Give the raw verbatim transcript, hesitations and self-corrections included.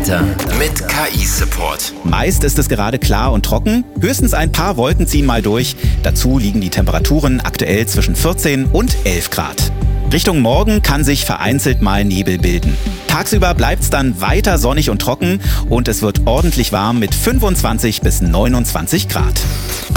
Wetter mit K I-Support. Meist ist es gerade klar und trocken. Höchstens ein paar Wolken ziehen mal durch. Dazu liegen die Temperaturen aktuell zwischen vierzehn und elf Grad. Richtung Morgen kann sich vereinzelt mal Nebel bilden. Tagsüber bleibt es dann weiter sonnig und trocken und es wird ordentlich warm mit fünfundzwanzig bis neunundzwanzig Grad.